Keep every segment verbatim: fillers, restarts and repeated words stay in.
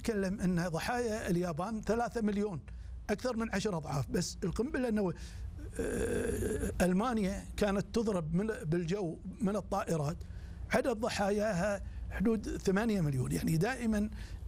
نتكلم أن ضحايا اليابان ثلاثة مليون، أكثر من عشر أضعاف. بس القنبلة النووية ألمانيا كانت تضرب من بالجو من الطائرات، عدد ضحاياها حدود ثمانية مليون. يعني دائما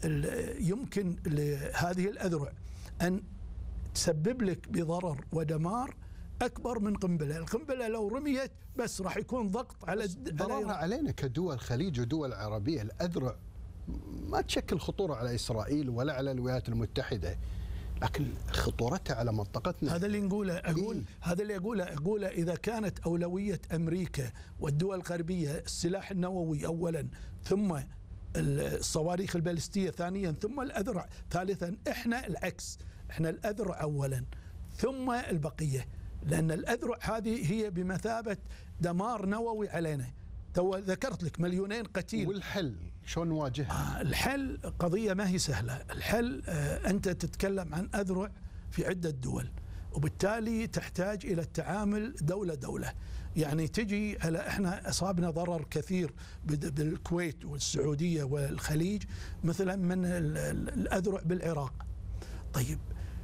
يمكن لهذه الأذرع أن تسبب لك بضرر ودمار أكبر من قنبلة. القنبلة لو رميت بس راح يكون ضغط على ضررها علينا كدول خليج ودول عربية. الأذرع ما تشكل خطورة على إسرائيل ولا على الولايات المتحدة، لكن خطورتها على منطقتنا. هذا اللي نقوله أقول إيه؟ هذا اللي أقوله أقوله إذا كانت أولوية أمريكا والدول الغربية السلاح النووي أولا، ثم الصواريخ البالستية ثانيا، ثم الأذرع ثالثا، إحنا العكس، إحنا الأذرع أولا ثم البقية، لأن الأذرع هذه هي بمثابة دمار نووي علينا. تو ذكرت لك مليونين قتيل. والحل شلون نواجهها؟ آه الحل قضية ما هي سهلة. الحل آه أنت تتكلم عن أذرع في عدة دول، وبالتالي تحتاج إلى التعامل دولة دولة. يعني تجي على إحنا أصابنا ضرر كثير بالكويت والسعودية والخليج مثلا من الأذرع بالعراق. طيب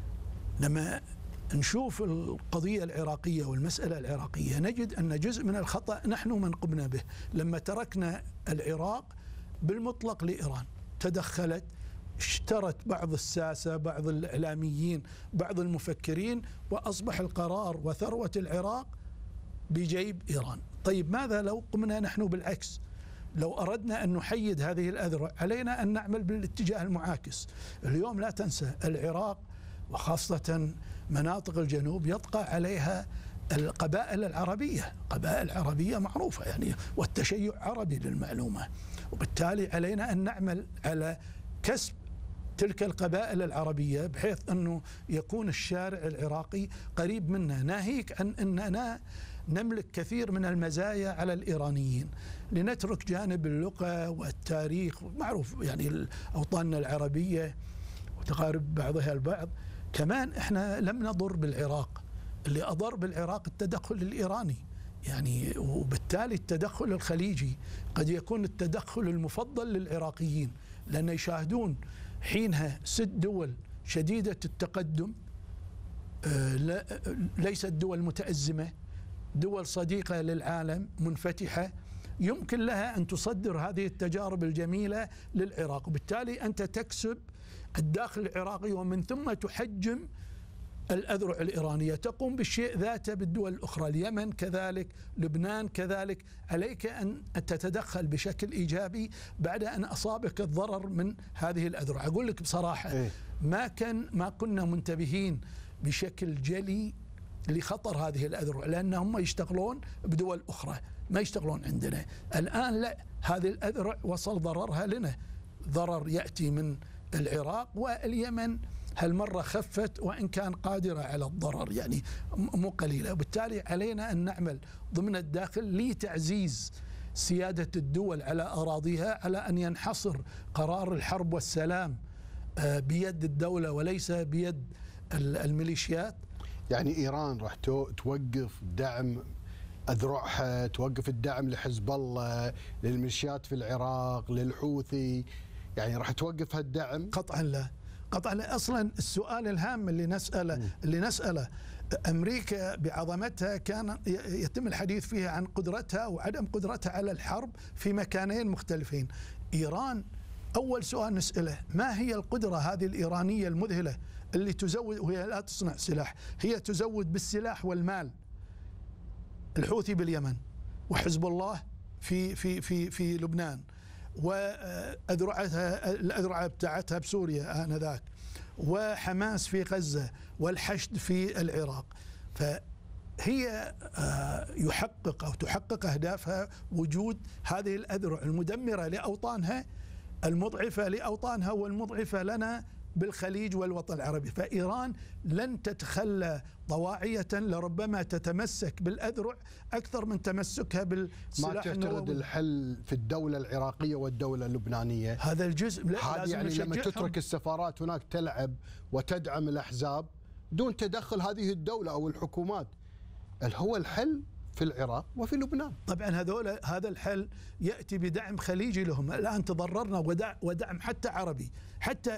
لما نشوف القضية العراقية والمسألة العراقية نجد أن جزء من الخطأ نحن من قمنا به لما تركنا العراق بالمطلق لإيران. تدخلت، اشترت بعض الساسة، بعض الإعلاميين، بعض المفكرين، وأصبح القرار وثروة العراق بجيب إيران. طيب ماذا لو قمنا نحن بالعكس؟ لو أردنا أن نحيد هذه الأذرع علينا أن نعمل بالاتجاه المعاكس. اليوم لا تنسى العراق وخاصة مناطق الجنوب يطغى عليها القبائل العربية، قبائل عربية معروفة يعني، والتشيع عربي للمعلومة، وبالتالي علينا أن نعمل على كسب تلك القبائل العربية بحيث أنه يكون الشارع العراقي قريب منا، ناهيك عن أننا نملك كثير من المزايا على الإيرانيين، لنترك جانب اللغة والتاريخ معروف يعني أوطاننا العربية وتقارب بعضها البعض. كمان احنا لم نضر بالعراق، اللي أضر بالعراق التدخل الإيراني يعني، وبالتالي التدخل الخليجي قد يكون التدخل المفضل للعراقيين، لأن يشاهدون حينها ست دول شديدة التقدم، ليست دول متأزمة، دول صديقة للعالم منفتحة، يمكن لها أن تصدر هذه التجارب الجميلة للعراق، وبالتالي أنت تكسب الداخل العراقي ومن ثم تحجم الأذرع الإيرانية. تقوم بالشيء ذاته بالدول الأخرى، اليمن كذلك، لبنان كذلك. عليك أن تتدخل بشكل إيجابي بعد أن أصابك الضرر من هذه الأذرع. أقول لك بصراحة ما كان ما كنا منتبهين بشكل جلي لخطر هذه الأذرع، لأنهم يشتغلون بدول أخرى ما يشتغلون عندنا. الآن لا، هذه الأذرع وصل ضررها لنا، ضرر يأتي من العراق، واليمن هالمرة خفت وإن كان قادرة على الضرر يعني مو قليلة. وبالتالي علينا أن نعمل ضمن الداخل لتعزيز سيادة الدول على أراضيها، على أن ينحصر قرار الحرب والسلام بيد الدولة وليس بيد الميليشيات. يعني إيران راح توقف دعم أذرعها، توقف الدعم لحزب الله، للميليشيات في العراق، للحوثي، يعني راح توقف هالدعم؟ قطعا لا، قطعا لا. أصلا السؤال الهام اللي نسأله اللي نسأله أمريكا بعظمتها كان يتم الحديث فيها عن قدرتها وعدم قدرتها على الحرب في مكانين مختلفين. إيران أول سؤال نسأله ما هي القدرة هذه الإيرانية المذهلة اللي تزود، وهي لا تصنع سلاح، هي تزود بالسلاح والمال الحوثي باليمن، وحزب الله في في في في لبنان، وأذرعتها الأذرعة بتاعتها بسوريا آنذاك، وحماس في غزة، والحشد في العراق. فهي يحقق أو تحقق أهدافها وجود هذه الأذرع المدمرة لأوطانها، المضعفة لأوطانها والمضعفة لنا بالخليج والوطن العربي. فإيران لن تتخلى طواعية، لربما تتمسك بالأذرع أكثر من تمسكها بالسلاح النووي. ما تعتقد الحل في الدولة العراقية والدولة اللبنانية؟ هذا الجزء هذا يعني لما تترك السفارات هناك تلعب وتدعم الأحزاب دون تدخل هذه الدولة أو الحكومات، هل هو الحل في العراق وفي لبنان؟ طبعا هذول هذا الحل يأتي بدعم خليجي لهم. الآن تضررنا ودعم حتى عربي، حتى